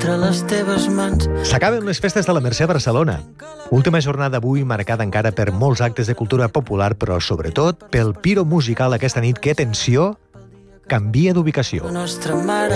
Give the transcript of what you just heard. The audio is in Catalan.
entre les teves mans. S'acaben les festes de la Mercè a Barcelona. Última jornada avui marcada encara per molts actes de cultura popular, però sobretot pel piro musical aquesta nit que, atenció, canvia d'ubicació. La nostra mare